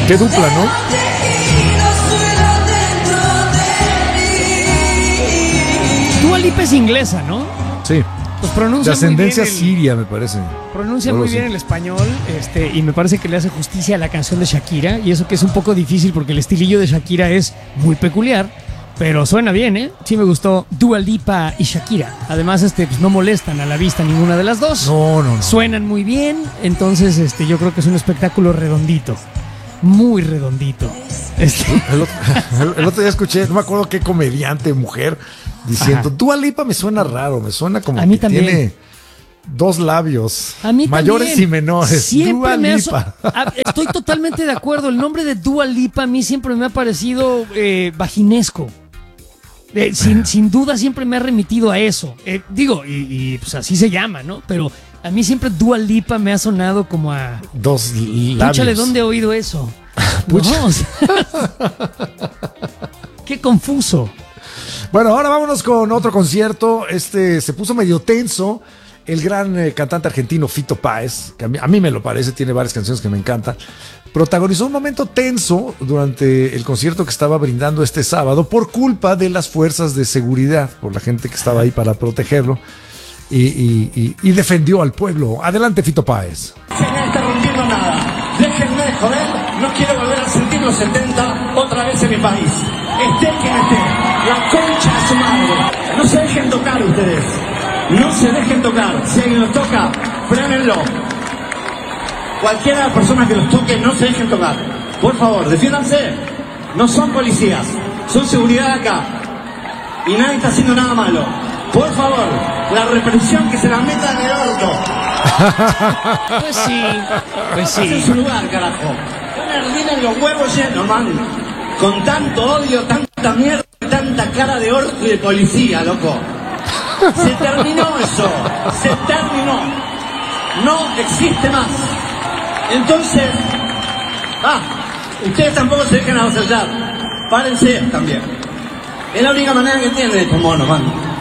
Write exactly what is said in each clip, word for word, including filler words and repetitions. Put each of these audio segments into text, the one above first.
Qué dupla, ¿no? Dua Lipa es inglesa, ¿no? Sí. Pues pronuncia de ascendencia muy bien el, siria, me parece. Pronuncia no muy sé. bien el español, este, y me parece que le hace justicia a la canción de Shakira, y eso que es un poco difícil porque el estilillo de Shakira es muy peculiar, pero suena bien, ¿eh? Sí me gustó Dua Lipa y Shakira. Además, este, pues no molestan a la vista ninguna de las dos. No, no, no. Suenan muy bien, entonces este, yo creo que es un espectáculo redondito. Muy redondito. Este. El, otro, el, el otro día escuché, no me acuerdo qué comediante mujer diciendo, Ajá. Dua Lipa me suena raro, me suena como a mí que también. Tiene dos labios, a mí mayores también. y menores. Siempre Dua me Lipa. Ha, estoy totalmente de acuerdo. El nombre de Dua Lipa a mí siempre me ha parecido eh, vaginesco. Eh, sin, sin duda siempre me ha remitido a eso. Eh, digo, y, y pues así se llama, ¿no? Pero a mí siempre Dua Lipa me ha sonado como a... Dos labios. Púchale, ¿dónde he oído eso? Pucha. No, o sea, qué confuso. Bueno, ahora vámonos con otro concierto. Este se puso medio tenso. El gran eh, cantante argentino Fito Páez, que a mí, a mí me lo parece, tiene varias canciones que me encantan, protagonizó un momento tenso durante el concierto que estaba brindando este sábado por culpa de las fuerzas de seguridad, por la gente que estaba ahí para protegerlo, y, y, y, y defendió al pueblo. Adelante, Fito Páez. Se me está rompiendo nada. Déjenme de joder. No quiero volver a sentir los setenta otra vez en mi país. Esté quien esté. La concha de su madre. No se dejen tocar ustedes. No se dejen tocar. Si alguien los toca, frénenlo. Cualquiera de las personas que los toque, no se dejen tocar. Por favor, defiéndanse. No son policías. Son seguridad acá. Y nadie está haciendo nada malo. Por favor, la represión que se la meta en el orto. Pues sí, pues sí. Es en su lugar, carajo. Tienen los huevos llenos, man. Con tanto odio, tanta mierda, tanta cara de orto y de policía, loco. Se terminó eso. Se terminó. No existe más. Entonces, ah, ustedes tampoco se dejen avasallar. Párense también. Es la única manera que tienen estos monos, man.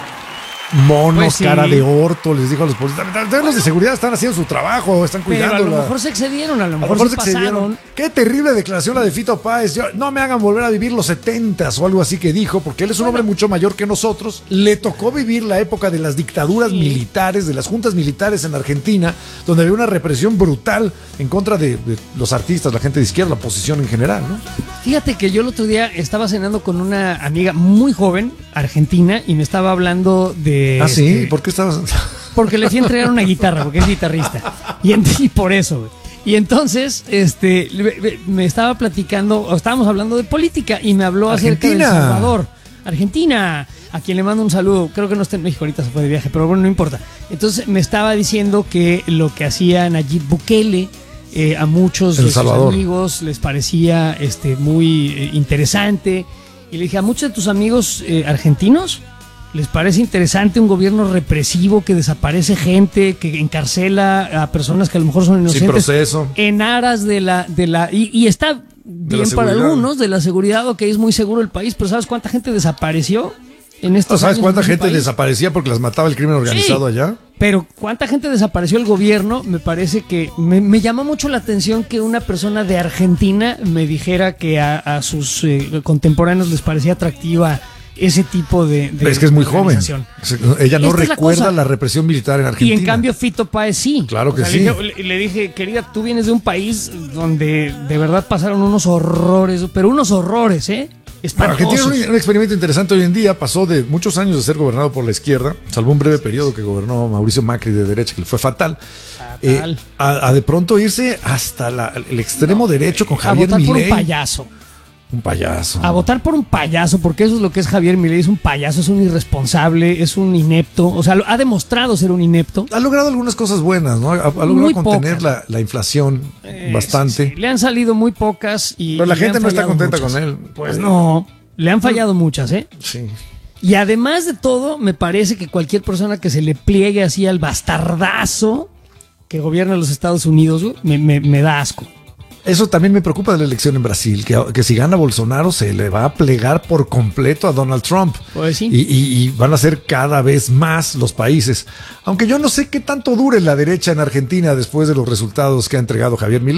Monos, Pues sí. cara de orto, les dijo a los policías. Los de seguridad están haciendo su trabajo, están Pero cuidando. a lo mejor se excedieron, a lo A lo mejor, mejor se se excedieron. pasaron. Qué terrible declaración la de Fito Páez. Yo, no me hagan volver a vivir los setentas o algo así que dijo, porque él es un Bueno. hombre mucho mayor que nosotros. Le tocó vivir la época de las dictaduras Sí. militares, de las juntas militares en Argentina, donde había una represión brutal en contra de, de los artistas, la gente de izquierda, la oposición en general, ¿no? Fíjate que yo el otro día estaba cenando con una amiga muy joven, argentina, y me estaba hablando de... Ah, sí, este, ¿por qué estabas...? porque le fui a entregar una guitarra, porque es guitarrista. Y, en- y por eso, güey. Y entonces, este, le- me estaba platicando, o estábamos hablando de política, y me habló acerca de El Argentina. Salvador. Argentina, a quien le mando un saludo. Creo que no está en México, ahorita se fue de viaje, pero bueno, no importa. Entonces me estaba diciendo que lo que hacía Nayib Bukele, eh, a muchos El de sus Salvador. amigos les parecía este, muy eh, interesante. Y le dije, a muchos de tus amigos eh, argentinos les parece interesante un gobierno represivo que desaparece gente, que encarcela a personas que a lo mejor son Sin inocentes proceso. en aras de la... De la y, y está bien para seguridad. algunos, de la seguridad, ok, es muy seguro el país, pero ¿sabes cuánta gente desapareció en estos ¿No sabes años cuánta en ese gente país? desaparecía porque las mataba el crimen organizado Sí. allá? Pero cuánta gente desapareció el gobierno, me parece que me, me llama mucho la atención que una persona de Argentina me dijera que a, a sus eh, contemporáneos les parecía atractiva ese tipo de, de Es que es muy joven. organización. Ella no Esta es la recuerda cosa. la represión militar en Y Argentina. en cambio Fito Páez sí. Claro que O sea, sí. Le dije, le- le dije, querida, tú vienes de un país donde de verdad pasaron unos horrores, pero unos horrores, ¿eh? Bueno, Argentina Espantosos. es un, un experimento interesante hoy en día. Pasó de muchos años de ser gobernado por la izquierda, salvo un breve periodo que gobernó Mauricio Macri de derecha, que le fue fatal, Fatal. eh, a, a de pronto irse hasta la- el extremo derecho con A Javier votar por un Milei. payaso. Un payaso. A votar por un payaso, porque eso es lo que es Javier Milei, es un payaso, es un irresponsable, es un inepto, o sea, lo- ha demostrado ser un inepto. Ha logrado algunas cosas buenas, ¿no? Ha, ha logrado Muy contener pocas. la, la inflación Eh, bastante. sí, sí, le han salido muy pocas y... Pero la y le gente han no está fallado contenta muchas. con él. Pues no, le han fallado muchas, ¿eh? Sí. Y además de todo, me parece que cualquier persona que se le pliegue así al bastardazo que gobierna los Estados Unidos, güey, me, me- me da asco. Eso también me preocupa de la elección en Brasil, que, que si gana Bolsonaro se le va a plegar por completo a Donald Trump. Pues sí. Y, y- y van a ser cada vez más los países. Aunque yo no sé qué tanto dure la derecha en Argentina después de los resultados que ha entregado Javier Milei.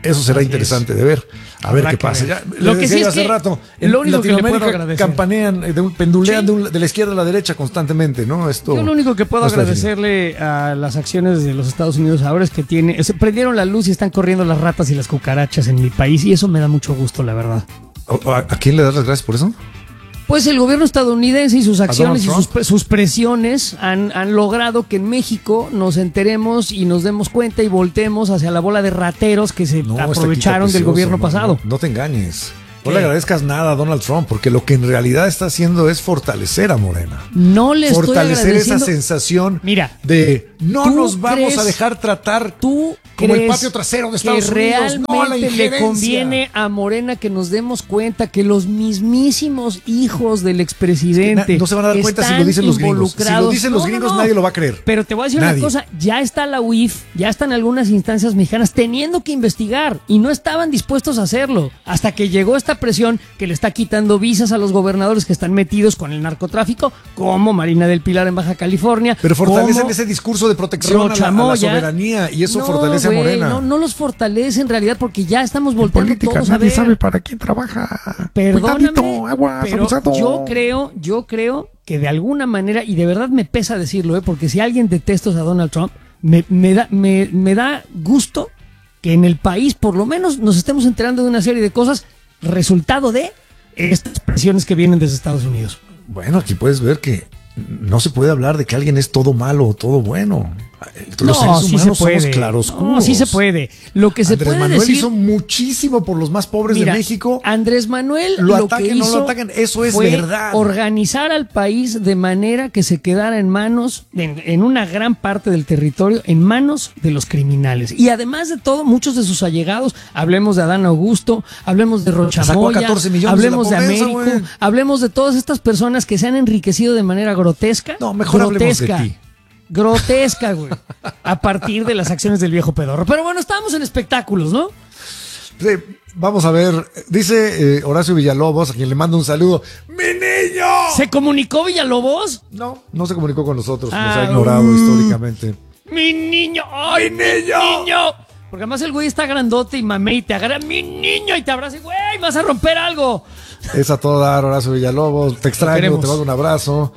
Eso será Así interesante es. de ver. A Habrá ver qué que pasa. ver. Ya, Lo les que sí decía es hace que rato, lo en único que le puedo Latinoamérica agradecer. campanean, eh, de un- pendulean Sí. de, un- de la izquierda a la derecha constantemente, ¿no? Esto Yo lo único que puedo no está agradecerle a las acciones de los Estados Unidos ahora es que tiene, se prendieron la luz y están corriendo las ratas y las cucarachas en mi país y eso me da mucho gusto, la verdad. definido. ¿A, a quién le das las gracias por eso? Pues el gobierno estadounidense y sus acciones y Donald sus, pre- sus presiones han, han logrado que en México nos enteremos y nos demos cuenta y voltemos hacia la bola de rateros que se No, está aprovecharon del precioso, gobierno no, pasado. No, no te engañes. No ¿Qué? le agradezcas nada a Donald Trump, porque lo que en realidad está haciendo es fortalecer a Morena. No le estoy Fortalecer esa agradeciendo. sensación Mira, de no ¿tú nos vamos crees- a dejar tratar ¿Tú como el crees patio trasero de que Estados Unidos? realmente No a la le injerencia. conviene a Morena que nos demos cuenta que los mismísimos hijos del expresidente Na- no se van a dar cuenta si lo están dicen los gringos. Si lo involucrados? dicen los No, no, gringos, no. nadie lo va a creer. Pero te voy a decir Nadie. una cosa, ya está la U I F, ya están algunas instancias mexicanas teniendo que investigar y no estaban dispuestos a hacerlo hasta que llegó esta presión que le está quitando visas a los gobernadores que están metidos con el narcotráfico, como Marina del Pilar en Baja California. Pero fortalecen como ese discurso de protección a la, a la Rochamoya. soberanía y eso No, fortalece güey, a Morena. No, no los fortalece en realidad porque ya estamos volteando todos a ver. para quién trabaja. Perdóname, Cuidadito, aguas, pero abusado. yo creo, yo creo que de alguna manera, y de verdad me pesa decirlo, ¿eh? Porque si alguien detesta a Donald Trump, me, me, da, me, me da gusto que en el país por lo menos nos estemos enterando de una serie de cosas resultado de estas presiones que vienen desde Estados Unidos. Bueno, aquí puedes ver que no se puede hablar de que alguien es todo malo o todo bueno. Los seres sí humanos se puede. somos claroscuros. No, sí se puede. Lo que se Andrés puede Manuel decir, hizo muchísimo por los más pobres mira, de México. Andrés Manuel Lo lo, ataquen, que no hizo lo ataquen, eso es fue verdad. organizar al país de manera que se quedara en manos, en, en una gran parte del territorio, en manos de los criminales. Y además de todo, muchos de sus allegados, hablemos de Adán Augusto, hablemos de Sacó a Rochamoya, catorce millones hablemos de de, la pobreza, Américo, güey. hablemos de todas estas personas que se han enriquecido de manera grotesca. No, mejor hablemos de grotesca. ti. Grotesca, güey. A partir de las acciones del viejo pedorro. Pero bueno, estábamos en espectáculos, ¿no? Sí, vamos a ver. Dice eh, Horacio Villalobos, a quien le mando un saludo. ¡Mi niño! ¿Se comunicó Villalobos? No, no se comunicó con nosotros. Nos Ah, ha ignorado uh. históricamente. ¡Mi niño! ¡Ay, ¡Mi mi niño! niño! Porque además el güey está grandote y mamé y te agarra ¡mi niño! Y te abraza y güey, vas a romper algo. Es a todo dar, Horacio Villalobos. Te extraño, queremos. te mando un abrazo.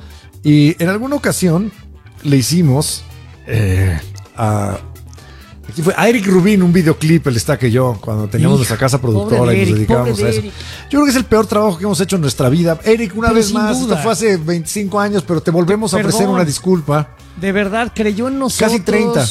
Y en alguna ocasión le hicimos eh, a, aquí fue, a Eric Rubin un videoclip, el está que yo, cuando teníamos Hija, nuestra casa pobre productora de y nos Eric, dedicábamos pobre a de eso. Eric. Yo creo que es el peor trabajo que hemos hecho en nuestra vida. Eric, una Pero vez sin más, duda. esto fue hace veinticinco años, pero te volvemos a Perdón. ofrecer una disculpa. De verdad, creyó en nosotros. Casi treinta.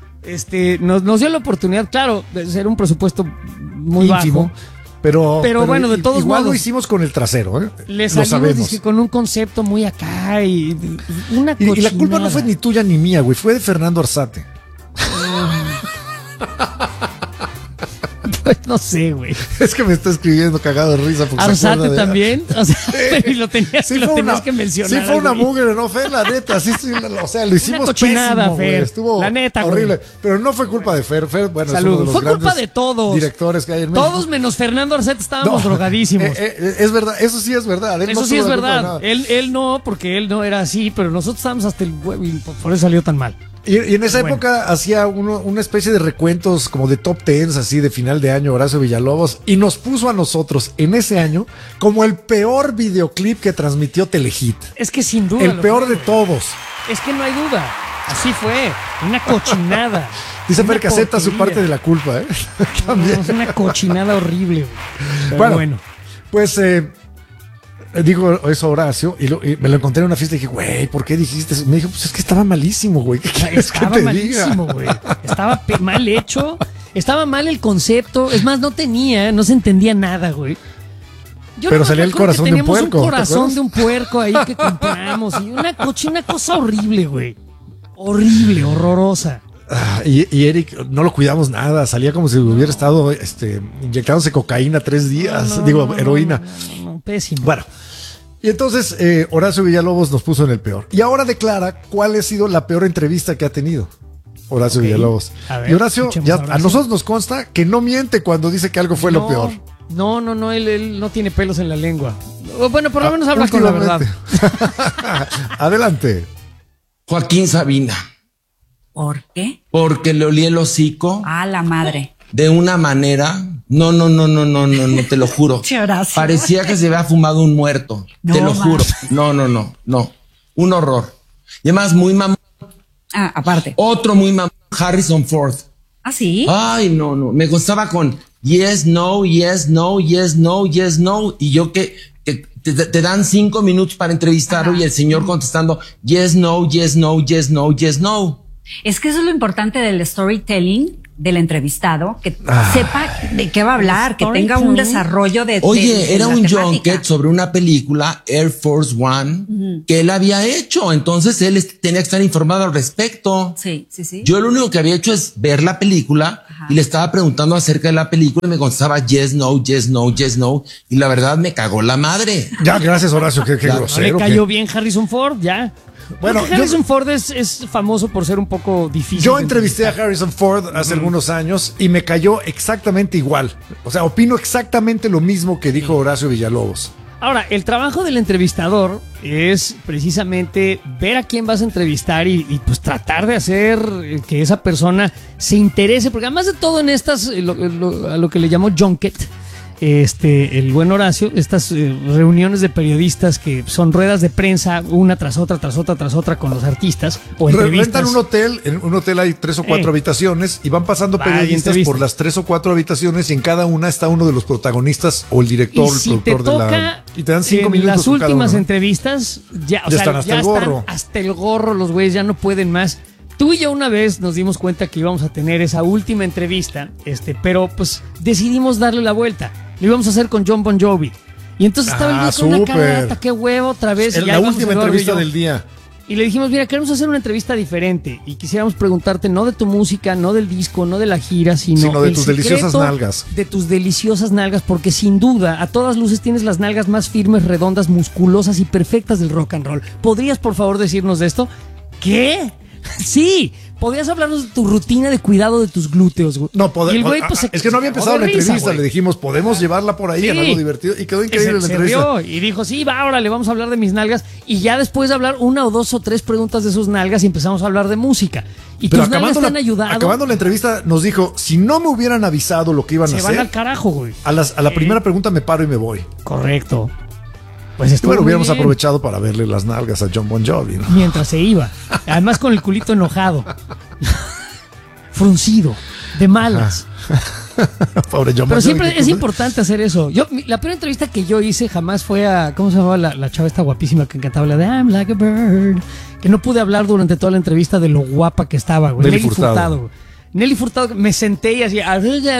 Este, nos, nos dio la oportunidad, claro, de ser un presupuesto muy Ínfimo. bajo. Pero, Pero bueno, de i- todos igual modos. lo hicimos con el trasero, ¿eh? Le Lo salimos sabemos. dizque, con un concepto muy acá y una Y, y la culpa cochinada. no fue ni tuya ni mía, güey, fue de Fernando Arzate. Pues no sé, güey. Es que me está escribiendo cagado de risa. porque se Arzate acuerda de- también. O sea, y lo tenías, Sí lo fue tenías una, que mencionar. sí fue una güey. mugre, no fue la neta, sí, sí, o sea, lo hicimos cochinada, pésimo, güey, Fer. estuvo La neta, güey. horrible, pero no fue culpa de Fer, Fer, bueno, es uno Saludos. de los Fue culpa grandes de todos. directores que hay en México. Todos menos Fernando Arzate estábamos No, drogadísimos. eh, eh, es verdad, eso sí es verdad. él Eso no sí tuvo es la culpa de verdad. nada. Él, él no, porque él no era así, pero nosotros estábamos hasta el huevo y por por eso salió tan mal. Y, y en esa Bueno. época hacía uno, una especie de recuentos como de top tens así de final de año, Horacio Villalobos, y nos puso a nosotros en ese año como el peor videoclip que transmitió Telehit. Es que sin duda. El lo peor fue. de todos. Es que no hay duda. Así fue. Una cochinada. Dice Una Fer que acepta su porquería. parte de la culpa, ¿eh? No, También. es una cochinada horrible. güey. Pero Bueno, bueno. Pues eh, digo eso a Horacio y, lo- y me lo encontré en una fiesta y dije, güey, ¿por qué dijiste eso? Me dijo, pues es que estaba malísimo, güey. ¿Qué quieres que Estaba te malísimo, diga? güey. Estaba pe- mal hecho. Estaba mal el concepto. Es más, no tenía, no se entendía nada, güey. Yo Pero nomás salía me el acuerdo que corazón de un teníamos puerco, un ¿te corazón acuerdas? de un puerco ahí que compramos. Y una cochina cosa horrible, güey. Horrible, horrorosa. Ah, y, y Eric, no lo cuidamos nada. Salía como si hubiera estado este, inyectándose cocaína tres días. No, digo, no, no, heroína. no, no, no, pésimo. Bueno. Y entonces eh, Horacio Villalobos nos puso en el peor. Y ahora declara cuál ha sido la peor entrevista que ha tenido Horacio Ok. Villalobos. A ver, y Horacio, escuchemos ya, a a Horacio. nosotros nos consta que no miente cuando dice que algo fue no, lo peor. No, no, no, él, él no tiene pelos en la lengua. O Bueno, por lo Ah, menos habla con la verdad. últimamente. Adelante. Joaquín Sabina, ¿Por qué? porque le olí el hocico A la madre. de una manera. No, no, no, no, no, no, no, te lo juro. Parecía que se había fumado un muerto. No, te lo man. juro. No, no, no, no. Un horror. Y además, muy mamón. Ah, aparte. Otro muy mamón, Harrison Ford. ¿Ah, sí? Ay, no, no. Me costaba con yes, no, yes, no, yes, no, yes, no. Y yo que, que te, te dan cinco minutos para entrevistarlo. Ajá. Y el señor contestando yes, no, yes, no, yes, no, yes, no. Es que eso es lo importante del storytelling del entrevistado, que ah. sepa de qué va a hablar, que tenga un desarrollo de... Oye, de, de era un junket sobre una película, Air Force One, uh-huh. que él había hecho, entonces él tenía que estar informado al respecto. Sí, sí, sí. Yo lo único que había hecho es ver la película. Ajá. Y le estaba preguntando acerca de la película y me contestaba yes, no, yes, no, yes, no, y la verdad me cagó la madre. Ya, gracias Horacio, qué, qué claro, grosero. ¿Le cayó ¿qué? bien Harrison Ford? Ya. Bueno, Harrison yo, Ford es, es famoso por ser un poco difícil. Yo entrevisté a Harrison Ford hace uh-huh. algunos años y me cayó exactamente igual. O sea, opino exactamente lo mismo que dijo Horacio Villalobos. Ahora, el trabajo del entrevistador es precisamente ver a quién vas a entrevistar y, y pues tratar de hacer que esa persona se interese, porque además de todo en estas, lo, lo, a lo que le llamó junket, este, el buen Horacio, estas eh, reuniones de periodistas que son ruedas de prensa una tras otra, tras otra, tras otra con los artistas o entrevistas. Rentan un hotel, en un hotel hay tres o cuatro eh. habitaciones y van pasando periodistas por las tres o cuatro habitaciones y en cada una está uno de los protagonistas o el director, y si el productor te toca, de la... Y te dan cinco en minutos. Las últimas cada uno, ¿no? entrevistas ya, o ya sea, están hasta ya el gorro. Están hasta el gorro los güeyes, ya no pueden más. Tú y yo una vez nos dimos cuenta que íbamos a tener esa última entrevista, este, pero pues decidimos darle la vuelta. Lo íbamos a hacer con Jon Bon Jovi. Y entonces estaba ah, el güey con una carata, qué huevo, otra vez. Es la última entrevista del día. Y le dijimos, mira, queremos hacer una entrevista diferente. Y quisiéramos preguntarte no de tu música, no del disco, no de la gira, sino, sino de tus deliciosas nalgas. De tus deliciosas nalgas, porque sin duda, a todas luces tienes las nalgas más firmes, redondas, musculosas y perfectas del rock and roll. ¿Podrías, por favor, decirnos de esto? ¿Qué? Sí, podrías hablarnos de tu rutina de cuidado de tus glúteos. No, podemos. Pues, es que no había empezado la risa, entrevista. Wey. Le dijimos, podemos llevarla por ahí, sí, en algo divertido. Y quedó increíble se, la entrevista. Se rió y dijo, sí, va, ahora le vamos a hablar de mis nalgas. Y ya después de hablar una o dos o tres preguntas de sus nalgas, y empezamos a hablar de música. Y Pero tus nalgas te han ayudado. Acabando la entrevista, nos dijo, si no me hubieran avisado lo que iban se a hacer. Se van al carajo, güey. A, las, a la eh. primera pregunta me paro y me voy. Correcto. Pues y bueno, hubiéramos bien. aprovechado para verle las nalgas a Jon Bon Jovi, ¿no? Mientras se iba. Además con el culito enojado. Fruncido. De malas. Pobre Jon Bon Jovi. Pero siempre es importante hacer eso. Yo, la primera entrevista que yo hice jamás fue a... ¿Cómo se llamaba la, la chava esta guapísima que cantaba la de I'm like a bird? Que no pude hablar durante toda la entrevista de lo guapa que estaba, güey. Nelly, Nelly Furtado. Furtado. Nelly Furtado. Me senté y hacía...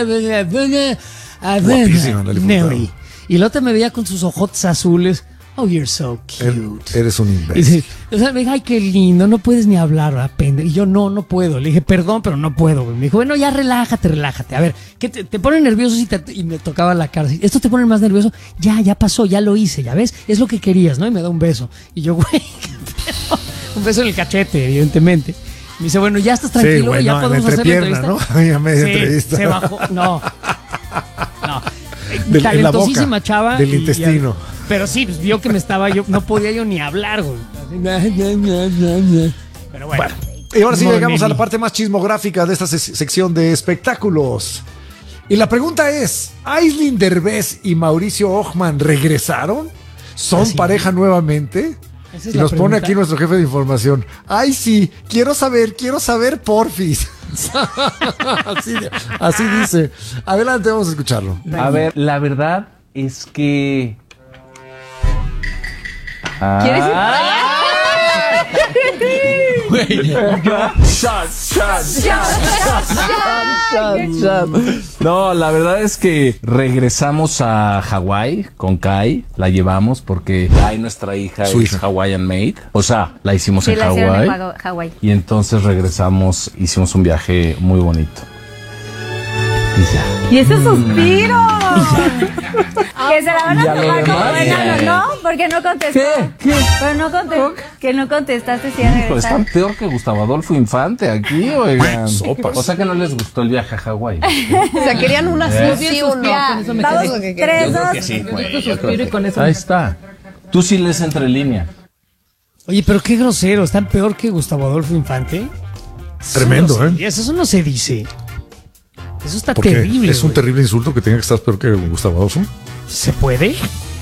Guapísima Nelly Furtado. Y la otra me veía con sus ojotes azules. Oh, you're so cute. Eres un imbécil. Dice, o sea, me dijo, ay, qué lindo, no puedes ni hablar, ¿verdad, pendejo? Y yo, no, no puedo. Le dije, perdón, pero no puedo. Me dijo, bueno, ya relájate, relájate. A ver, ¿qué te, te pone nervioso? Si te, y me tocaba la cara. ¿Esto te pone más nervioso? Ya, ya pasó, ya lo hice, ya ves. Es lo que querías, ¿no? Y me da un beso. Y yo, güey, un beso en el cachete, evidentemente. Me dice, bueno, ya estás tranquilo, sí, bueno, ya podemos hacer la entrevista. ¿No? Ya media sí, entrevista. Se bajó, no. No. Del, talentosísima boca, chava. Del intestino. Y, pero sí, pues, vio que me estaba yo, no podía yo ni hablar, güey. Pero bueno. bueno y ahora sí llegamos a la parte más chismográfica de esta se- sección de espectáculos. Y la pregunta es, ¿Aislinn Derbez y Mauricio Ockman regresaron? ¿Son ¿Así? pareja nuevamente? Esa es y la nos pregunta. pone aquí nuestro jefe de información. Ay, sí, quiero saber, quiero saber, porfis. así, así dice. Adelante, vamos a escucharlo. A ver, la verdad es que... ¿Quieres ir? No, la verdad es que regresamos a Hawái con Kai, la llevamos porque Kai, nuestra hija, Su es hija. Hawaiian Made. O sea, la hicimos Sí, en la hicieron Hawái. en Hawái. Y entonces regresamos, hicimos un viaje muy bonito. Y ya. ¿Y ese suspiro? Que se la van a Ya lo tomar como demás, buena, ¿qué? ¿no? Porque no contestó. ¿Qué? ¿Qué? Pero no contestó. Que no contestaste si iba a Pues regresar. están peor que Gustavo Adolfo Infante aquí, oigan. Sopas. O sea que no les gustó el viaje a Hawái. O sea, querían una ¿Eh? sí, sí o no. Ya, Con eso me vamos, quedé. tres, Yo creo dos. que sí, güey. Yo Suspiro y con eso Ahí me- está. Tú sí lees entre línea. Oye, pero qué grosero, están peor que Gustavo Adolfo Infante. Tremendo, Eso no se- ¿eh? Eso no se dice. Eso está Porque terrible. es un güey. terrible insulto que tenga que estar peor que Gustavo Adolfo. ¿Se puede?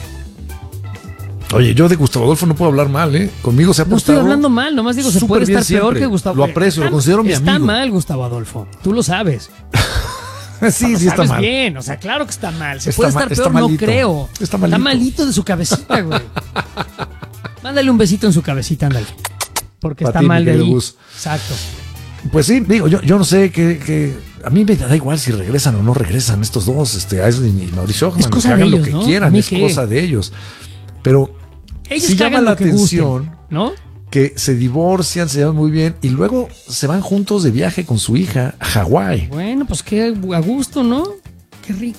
Oye, yo de Gustavo Adolfo no puedo hablar mal, ¿eh? Conmigo se ha No estoy portado hablando mal, nomás digo, se súper puede bien estar peor siempre. que Gustavo. Lo aprecio, lo considero mi está amigo. Está mal Gustavo Adolfo, tú lo sabes. sí, Lo sí está sabes mal. bien, o sea, claro que está mal. Se Está puede ma- estar está peor, malito. no creo. Está malito. malito de su cabecita, güey. Mándale un besito en su cabecita, ándale. Porque Pa' está ti, mi mal de querido ahí. Gus. Exacto. Pues sí, digo, yo, yo no sé que, que a mí me da igual si regresan o no regresan estos dos, este, Aislinn y Mauricio Ockman, Es cosa que de hagan ellos, lo que ¿no? ¿A quieran, mí es qué? cosa de ellos. Pero Ellos sí que llama hagan la lo que gusten, atención ¿no? que se divorcian, se llevan muy bien y luego se van juntos de viaje con su hija a Hawái. Bueno, pues qué a gusto, ¿no? Qué rico.